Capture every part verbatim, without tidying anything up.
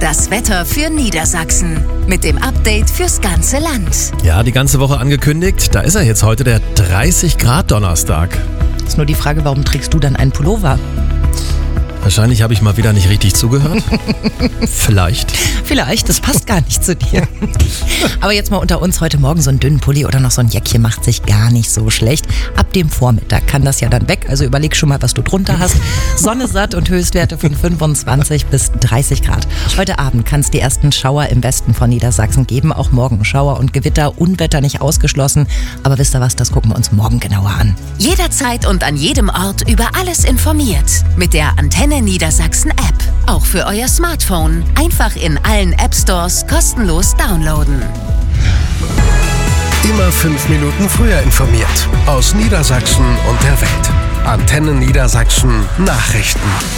Das Wetter für Niedersachsen mit dem Update fürs ganze Land. Ja, die ganze Woche angekündigt. Da ist er jetzt heute, der dreißig Grad Donnerstag. Ist nur die Frage, warum trägst du dann einen Pullover? Wahrscheinlich habe ich mal wieder nicht richtig zugehört. Vielleicht. Vielleicht, das passt gar nicht zu dir. Aber jetzt mal unter uns, heute Morgen so einen dünnen Pulli oder noch so ein Jäckchen macht sich gar nicht so schlecht. Ab dem Vormittag kann das ja dann weg, also überleg schon mal, was du drunter hast. Sonne satt und Höchstwerte von fünfundzwanzig bis dreißig Grad. Heute Abend kann es die ersten Schauer im Westen von Niedersachsen geben. Auch morgen Schauer und Gewitter, Unwetter nicht ausgeschlossen. Aber wisst ihr was, das gucken wir uns morgen genauer an. Jederzeit und an jedem Ort über alles informiert. Mit der Antenne Niedersachsen App. Auch für euer Smartphone. Einfach in allen App Stores kostenlos downloaden. Immer fünf Minuten früher informiert. Aus Niedersachsen und der Welt. Antenne Niedersachsen Nachrichten.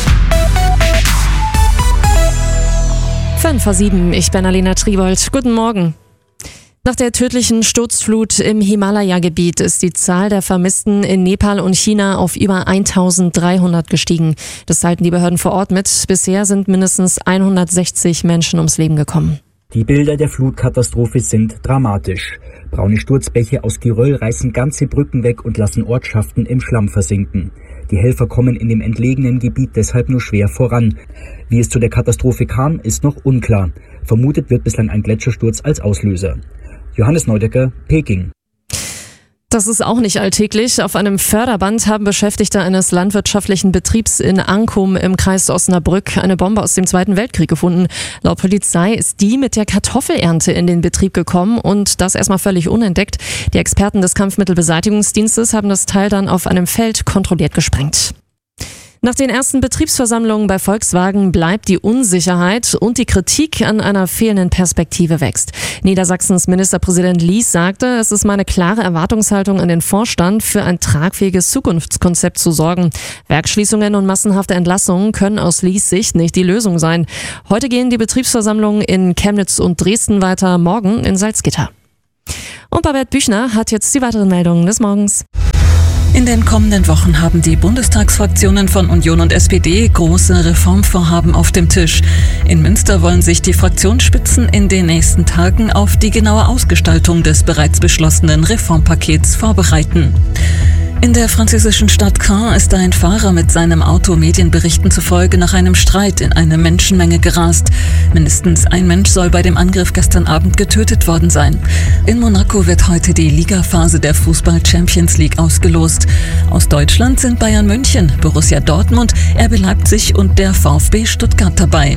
fünf vor sieben, ich bin Alena Triebold. Guten Morgen. Nach der tödlichen Sturzflut im Himalaya-Gebiet ist die Zahl der Vermissten in Nepal und China auf über eintausenddreihundert gestiegen. Das teilten die Behörden vor Ort mit. Bisher sind mindestens hundertsechzig Menschen ums Leben gekommen. Die Bilder der Flutkatastrophe sind dramatisch. Braune Sturzbäche aus Geröll reißen ganze Brücken weg und lassen Ortschaften im Schlamm versinken. Die Helfer kommen in dem entlegenen Gebiet deshalb nur schwer voran. Wie es zu der Katastrophe kam, ist noch unklar. Vermutet wird bislang ein Gletschersturz als Auslöser. Johannes Neudecker, Peking. Das ist auch nicht alltäglich. Auf einem Förderband haben Beschäftigte eines landwirtschaftlichen Betriebs in Ankum im Kreis Osnabrück eine Bombe aus dem Zweiten Weltkrieg gefunden. Laut Polizei ist die mit der Kartoffelernte in den Betrieb gekommen und das erstmal völlig unentdeckt. Die Experten des Kampfmittelbeseitigungsdienstes haben das Teil dann auf einem Feld kontrolliert gesprengt. Nach den ersten Betriebsversammlungen bei Volkswagen bleibt die Unsicherheit und die Kritik an einer fehlenden Perspektive wächst. Niedersachsens Ministerpräsident Lies sagte, es ist meine klare Erwartungshaltung an den Vorstand, für ein tragfähiges Zukunftskonzept zu sorgen. Werksschließungen und massenhafte Entlassungen können aus Lies Sicht nicht die Lösung sein. Heute gehen die Betriebsversammlungen in Chemnitz und Dresden weiter, morgen in Salzgitter. Und Babette Büchner hat jetzt die weiteren Meldungen des Morgens. In den kommenden Wochen haben die Bundestagsfraktionen von Union und S P D große Reformvorhaben auf dem Tisch. In Münster wollen sich die Fraktionsspitzen in den nächsten Tagen auf die genaue Ausgestaltung des bereits beschlossenen Reformpakets vorbereiten. In der französischen Stadt Caen ist ein Fahrer mit seinem Auto Medienberichten zufolge nach einem Streit in eine Menschenmenge gerast. Mindestens ein Mensch soll bei dem Angriff gestern Abend getötet worden sein. In Monaco wird heute die Ligaphase der Fußball-Champions League ausgelost. Aus Deutschland sind Bayern München, Borussia Dortmund, R B Leipzig und der VfB Stuttgart dabei.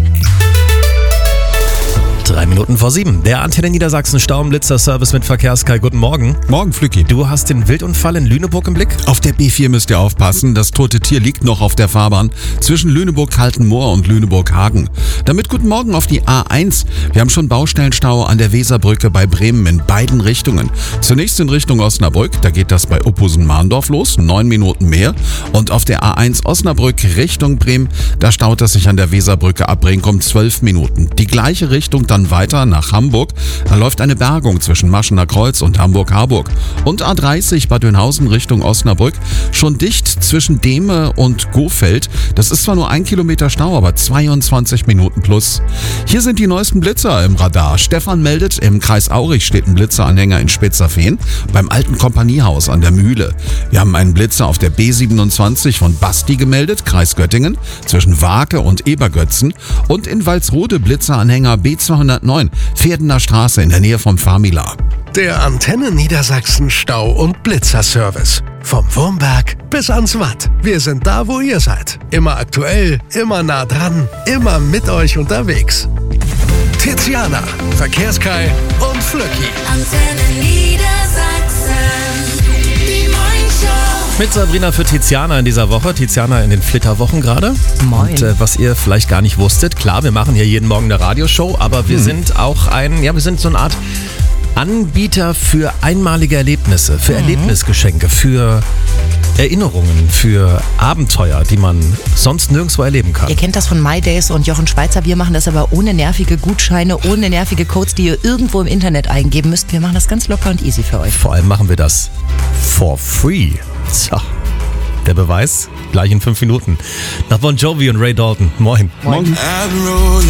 Drei Minuten vor sieben. Der Antenne Niedersachsen Stauenblitzer-Service mit Verkehrskai. Guten Morgen. Morgen, Flücki. Du hast den Wildunfall in Lüneburg im Blick? Auf der B vier müsst ihr aufpassen. Das tote Tier liegt noch auf der Fahrbahn zwischen Lüneburg-Kaltenmoor und Lüneburg-Hagen. Damit guten Morgen auf die A eins. Wir haben schon Baustellenstau an der Weserbrücke bei Bremen in beiden Richtungen. Zunächst in Richtung Osnabrück. Da geht das bei Oppusen-Mahndorf los. Neun Minuten mehr. Und auf der A eins Osnabrück Richtung Bremen. Da staut es sich an der Weserbrücke ab Brinkum zwölf Minuten. Die gleiche Richtung dann weiter nach Hamburg. Da läuft eine Bergung zwischen Maschener Kreuz und Hamburg-Harburg. Und A dreißig Bad Dönhausen Richtung Osnabrück. Schon dicht zwischen Dehme und Gofeld. Das ist zwar nur ein Kilometer Stau, aber zweiundzwanzig Minuten plus. Hier sind die neuesten Blitzer im Radar. Stefan meldet, im Kreis Aurich steht ein Blitzeranhänger in Spitzerfehn beim alten Kompaniehaus an der Mühle. Wir haben einen Blitzer auf der B siebenundzwanzig von Basti gemeldet, Kreis Göttingen, zwischen Wake und Ebergötzen. Und in Walsrode Blitzeranhänger B zweihundertneun, Pferdener Straße in der Nähe vom Famila. Der Antenne Niedersachsen Stau- und Blitzerservice. Vom Wurmberg bis ans Watt. Wir sind da, wo ihr seid. Immer aktuell, immer nah dran, immer mit euch unterwegs. Tiziana, Verkehrskai und Flöcki. Antenne Niedersachsen, die Morningshow. Mit Sabrina für Tiziana in dieser Woche. Tiziana in den Flitterwochen gerade. Moin. Und äh, was ihr vielleicht gar nicht wusstet, klar, wir machen hier jeden Morgen eine Radioshow, aber wir hm. sind auch ein, ja, wir sind so eine Art Anbieter für einmalige Erlebnisse, für mhm. Erlebnisgeschenke, für Erinnerungen, für Abenteuer, die man sonst nirgendwo erleben kann. Ihr kennt das von MyDays und Jochen Schweizer. Wir machen das aber ohne nervige Gutscheine, ohne nervige Codes, die ihr irgendwo im Internet eingeben müsst. Wir machen das ganz locker und easy für euch. Vor allem machen wir das for free. So, der Beweis gleich in fünf Minuten. Nach Bon Jovi und Ray Dalton. Moin. Moin. Moin.